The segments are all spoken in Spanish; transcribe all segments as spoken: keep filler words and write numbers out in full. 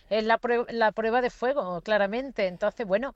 es la prueba, la prueba de fuego, claramente. Entonces, bueno,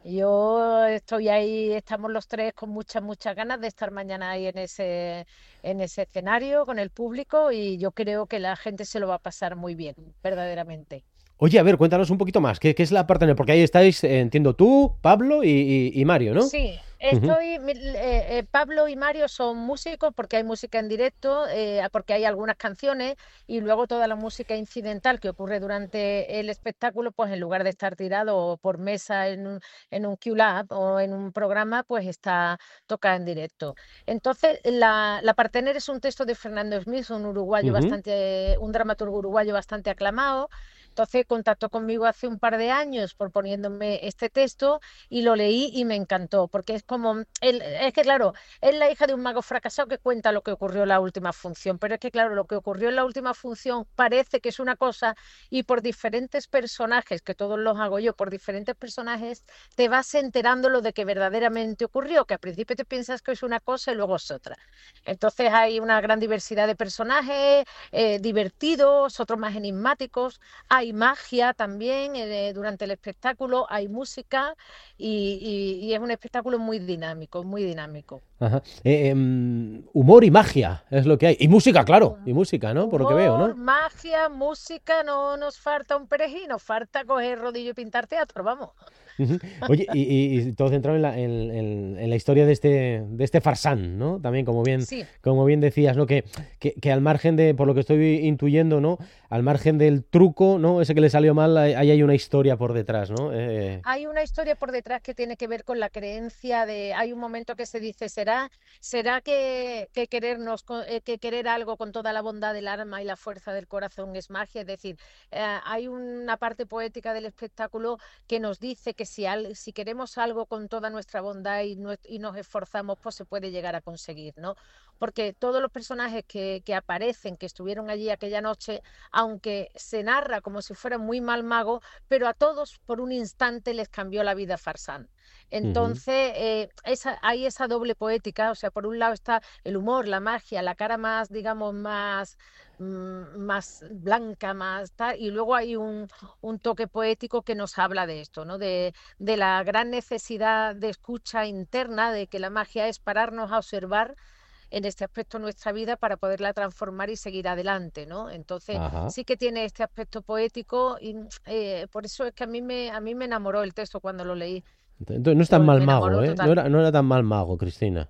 yo estoy ahí, estamos los tres con muchas, muchas ganas de estar mañana ahí en ese, en ese escenario con el público y yo creo que la gente se lo va a pasar muy bien, verdaderamente. Oye, a ver, cuéntanos un poquito más. ¿Qué, qué es la partner? Porque ahí estáis, eh, entiendo, tú, Pablo y, y- y Mario, ¿no? Sí, Ujú. estoy, mi- eh, eh, Pablo y Mario son músicos porque hay música en directo, eh, porque hay algunas canciones y luego toda la música incidental que ocurre durante el espectáculo, pues en lugar de estar tirado por mesa en un, en un Q-Lab o en un programa, pues está tocada en directo. Entonces, la, la Partener es un texto de Fernando Smith, un uruguayo Ujú. bastante, un dramaturgo uruguayo bastante aclamado. Entonces contactó conmigo hace un par de años proponiéndome este texto y lo leí y me encantó, porque es como, él, es que claro, es la hija de un mago fracasado que cuenta lo que ocurrió en la última función, pero es que claro, lo que ocurrió en la última función parece que es una cosa y por diferentes personajes, que todos los hago yo, por diferentes personajes, te vas enterando lo de que verdaderamente ocurrió, que al principio te piensas que es una cosa y luego es otra. Entonces hay una gran diversidad de personajes, eh, divertidos, otros más enigmáticos, hay magia también eh, durante el espectáculo, hay música y, y- y es un espectáculo muy dinámico, muy dinámico. Ajá. Eh, em, humor y magia es lo que hay. Y música, claro. Y Hum- música, ¿no? Por lo que veo, Humor, ¿no? magia, música, no nos falta un perejil, nos falta coger rodillo y pintar teatro, vamos. Ujú. Oye, y, y- y todo centrado en la, en, en- en la historia de este, de este farsán, ¿no? También, como bien, Sí. como bien decías, ¿no? Que, que, que al margen de, por lo que estoy intuyendo, ¿no? Al margen del truco, ¿no? Ese que le salió mal, ahí ahí hay una historia por detrás, ¿no? Eh, Hay una historia por detrás que tiene que ver con la creencia de, hay un momento que se dice, ¿será, será que, que querernos, co- eh, que querer algo con toda la bondad del alma y la fuerza del corazón es magia? Es decir, eh, hay una parte poética del espectáculo que nos dice que si, al- si queremos algo con toda nuestra bondad y, nues- y nos esforzamos, pues se puede llegar a conseguir, ¿no? Porque todos los personajes que, que aparecen, que estuvieron allí aquella noche, aunque se narra como si fueran muy mal magos, pero a todos por un instante les cambió la vida Farsán. ujú, Entonces, eh, esa, hay esa doble poética, o sea, por un lado está el humor, la magia, la cara más, digamos, más, mm, más blanca, más tal, y luego hay un, un toque poético que nos habla de esto, ¿no? De, de la gran necesidad de escucha interna, de que la magia es pararnos a observar en este aspecto nuestra vida para poderla transformar y seguir adelante, ¿no? Entonces ajá. sí que tiene este aspecto poético y eh, por eso es que a mí me a mí me enamoró el texto cuando lo leí. Entonces, no es tan Yo mal me mago, enamoró ¿eh? No era, totalmente. no era tan mal mago, Cristina.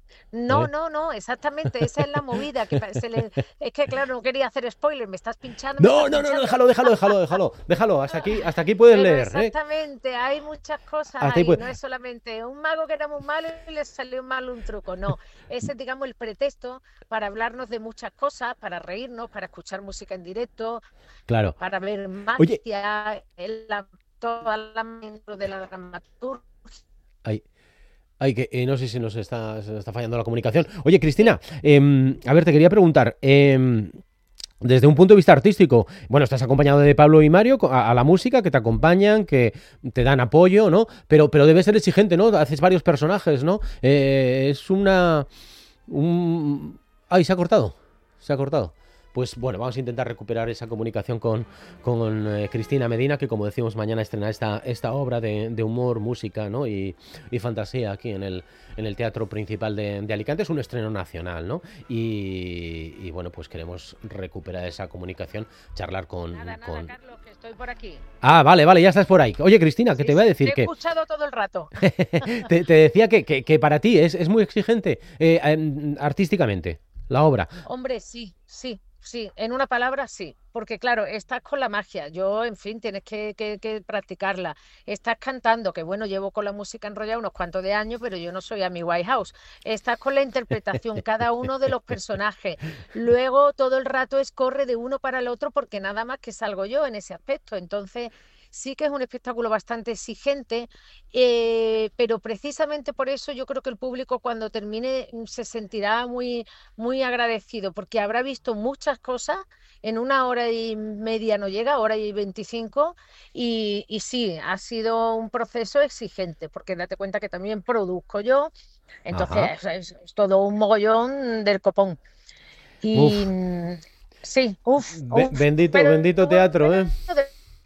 No, ¿Eh? no, no, exactamente, esa es la movida que se le es que claro, no quería hacer spoiler, me estás pinchando, me No, estás no, no, no, pinchando. déjalo, déjalo, déjalo, déjalo. Déjalo, hasta aquí, hasta aquí puedes Pero leer, ¿eh? exactamente, hay muchas cosas Hasta ahí ahí, puedes. no es solamente un mago que era muy malo y le salió mal un truco, no, ese es, digamos, el pretexto para hablarnos de muchas cosas, para reírnos, para escuchar música en directo, Claro. para ver Oye, magia, el, la, toda la dentro de la dramaturgia. ay, ay, que eh, no sé si nos está, se nos está fallando la comunicación. Oye, Cristina, em, a ver, te quería preguntar. em, Desde un punto de vista artístico, bueno, estás acompañado de Pablo y Mario co- a, a la música, que te acompañan, que te dan apoyo, ¿no? Pero, pero debe ser exigente, ¿no? Haces varios personajes, ¿no? Eh, es una... Un... Ay, se ha cortado. Se ha cortado. Pues bueno, vamos a intentar recuperar esa comunicación con, con eh, Cristina Medina, que como decimos mañana estrena esta, esta obra de, de humor, música, ¿no? y, y fantasía aquí en el, en el Teatro Principal de, de Alicante. Es un estreno nacional, ¿no? Y, y bueno, pues queremos recuperar esa comunicación, charlar con, Nada, nada, con... Carlos, que estoy por aquí. Ah, vale, vale, ya estás por ahí. Oye, Cristina, que Sí, te voy a sí, te decir he que escuchado todo el rato. te, te decía que, que, que para ti es, es muy exigente eh, em, artísticamente la obra. Hombre, sí, sí, sí, en una palabra sí, porque claro, estás con la magia, yo, en fin, tienes que, que- que practicarla. Estás cantando, que bueno, llevo con la música enrollada unos cuantos de años, pero yo no soy a mi Whitehouse. Estás con la interpretación, cada uno de los personajes. Luego todo el rato es corre de uno para el otro, porque nada más que salgo yo en ese aspecto. Entonces, sí que es un espectáculo bastante exigente, eh, pero precisamente por eso yo creo que el público cuando termine mm, se sentirá muy muy agradecido porque habrá visto muchas cosas en una hora y media, no llega, hora y veinticinco, y, y sí, ha sido un proceso exigente, porque date cuenta que también produzco yo, Ajá. entonces es, es todo un mogollón del copón. Y Uf, mm, sí, uff, be- uff, bendito, pero bendito teatro, bueno, ¿eh?